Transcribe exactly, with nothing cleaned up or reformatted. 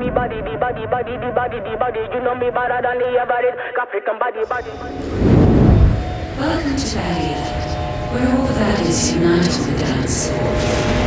body, body, the body, body, the body, the body. You know me better than the average. African body, body. Welcome to Baghdad, where all the baddies unite on the dance floor.